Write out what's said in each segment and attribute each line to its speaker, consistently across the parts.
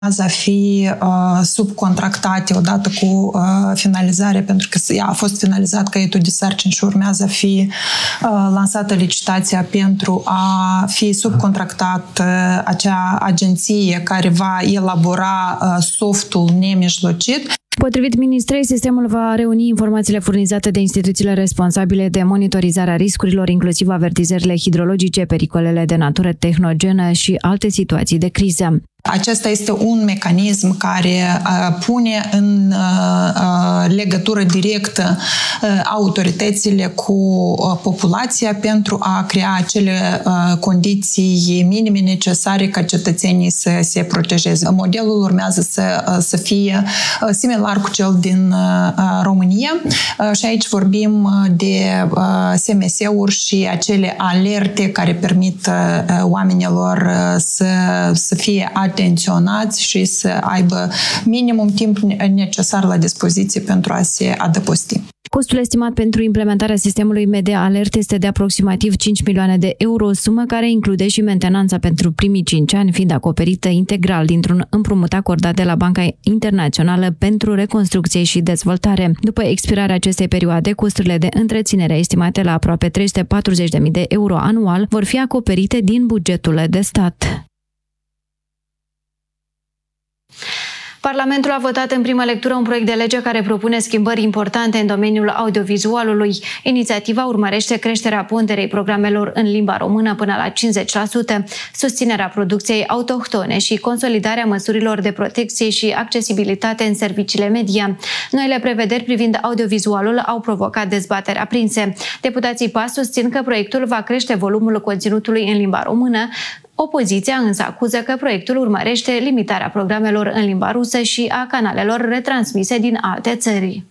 Speaker 1: a fi subcontractate odată cu finalizarea, pentru că a fost finalizat caietul de sarcini și urmează a fi lansată licitația pentru a fi subcontractat acea agenție care va elabora softul nemijlocit.
Speaker 2: Potrivit Ministrei, sistemul va reuni informațiile furnizate de instituțiile responsabile de monitorizarea riscurilor, inclusiv avertizările hidrologice, pericolele de natură tehnogenă și alte situații de criză.
Speaker 1: Acesta este un mecanism care pune în legătură directă autoritățile cu populația pentru a crea acele condiții minime necesare ca cetățenii să se protejeze. Modelul urmează să fie similar cu cel din România și aici vorbim de SMS-uri și acele alerte care permit oamenilor să fie atenționați și să aibă minimum timp necesar la dispoziție pentru a se adăposti.
Speaker 2: Costul estimat pentru implementarea sistemului Media Alert este de aproximativ 5 milioane de euro, sumă care include și mentenanța pentru primii 5 ani, fiind acoperită integral dintr-un împrumut acordat de la Banca Internațională pentru Reconstrucție și Dezvoltare. După expirarea acestei perioade, costurile de întreținere estimate la aproape 340.000 de euro anual vor fi acoperite din bugetul de stat. Parlamentul a votat în primă lectură un proiect de lege care propune schimbări importante în domeniul audiovizualului. Inițiativa urmărește creșterea ponderei programelor în limba română până la 50%, susținerea producției autohtone și consolidarea măsurilor de protecție și accesibilitate în serviciile media. Noile prevederi privind audiovizualul au provocat dezbateri aprinse. Deputații PAS susțin că proiectul va crește volumul conținutului în limba română. Opoziția însă acuză că proiectul urmărește limitarea programelor în limba rusă și a canalelor retransmise din alte țări.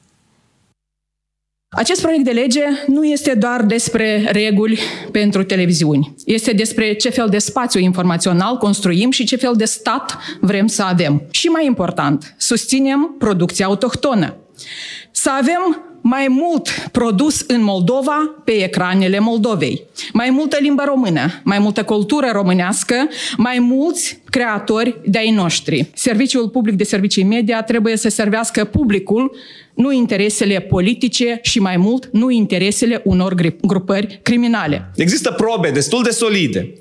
Speaker 3: Acest proiect de lege nu este doar despre reguli pentru televiziuni. Este despre ce fel de spațiu informațional construim și ce fel de stat vrem să avem. Și mai important, susținem producția autohtonă. Să avem mai mult produs în Moldova pe ecranele Moldovei. Mai multă limbă română, mai multă cultură românească, mai mulți creatori de-ai noștri. Serviciul public de servicii media trebuie să servească publicul, nu interesele politice și mai mult, nu interesele unor grupări criminale.
Speaker 4: Există probe destul de solide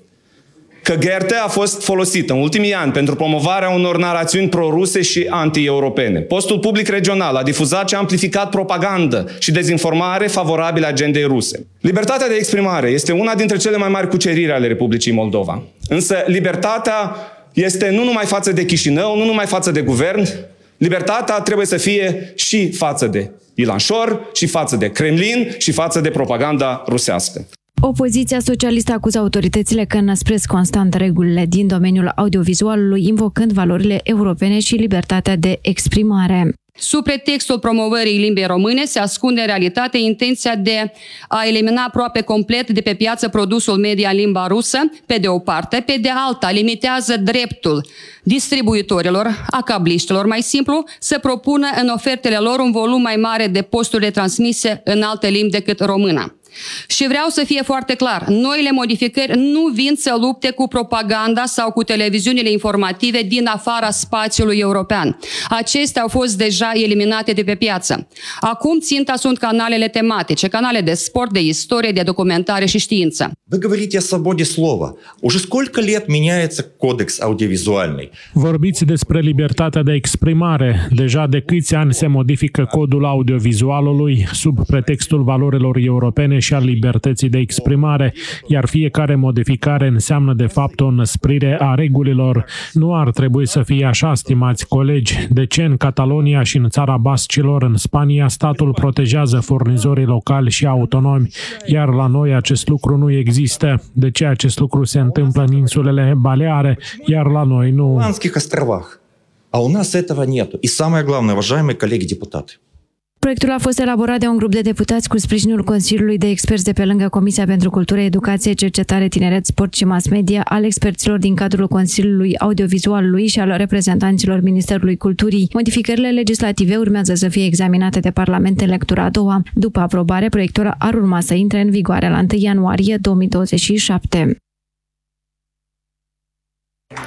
Speaker 4: că GRT a fost folosită în ultimii ani pentru promovarea unor narațiuni proruse și anti-europene. Postul public regional a difuzat și amplificat propagandă și dezinformare favorabile agendei ruse. Libertatea de exprimare este una dintre cele mai mari cuceriri ale Republicii Moldova. Însă libertatea este nu numai față de Chișinău, nu numai față de guvern, libertatea trebuie să fie și față de Ilanșor, și față de Kremlin, și față de propaganda rusească.
Speaker 2: Opoziția socialistă acuză autoritățile că înăspresc constant regulile din domeniul audiovizualului, invocând valorile europene și libertatea de exprimare.
Speaker 5: Sub pretextul promovării limbii române se ascunde în realitate intenția de a elimina aproape complet de pe piață produsul media în limba rusă, pe de o parte, pe de alta limitează dreptul distribuitorilor, a cabliștilor mai simplu, să propună în ofertele lor un volum mai mare de posturi retransmise în alte limbi decât româna. Și vreau să fie foarte clar, noile modificări nu vin să lupte cu propaganda sau cu televiziunile informative din afara spațiului european. Acestea au fost deja eliminate de pe piață. Acum ținta sunt canalele tematice, canale de sport, de istorie, de documentare și știință.
Speaker 6: Вы говорите о свободе слова. Уже сколько лет меняется кодекс аудиовизуальный?
Speaker 7: Vorbiți despre libertatea de exprimare. Deja de câți ani se modifică codul audiovizualului sub pretextul valorilor europene și al libertății de exprimare, iar fiecare modificare înseamnă de fapt o înăsprire a regulilor. Nu ar trebui să fie așa, stimați colegi. De ce în Catalonia și în țara Bascilor, în Spania, statul protejează furnizorii locali și autonomi, iar la noi acest lucru nu există? De ce acest lucru se întâmplă în insulele Baleare, iar la noi nu?
Speaker 6: В Аландских островах. А у нас этого нету. И самое главное, уважаемые коллеги-депутаты.
Speaker 2: Proiectul a fost elaborat de un grup de deputați cu sprijinul Consiliului de Experți de pe lângă Comisia pentru Cultură, Educație, Cercetare, Tineret, Sport și Mass Media, al experților din cadrul Consiliului Audiovizualului și al reprezentanților Ministerului Culturii. Modificările legislative urmează să fie examinate de Parlament în lectura a doua. După aprobare, proiectul ar urma să intre în vigoare la 1 ianuarie 2027.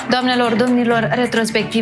Speaker 2: Doamnelor, domnilor, retrospectiv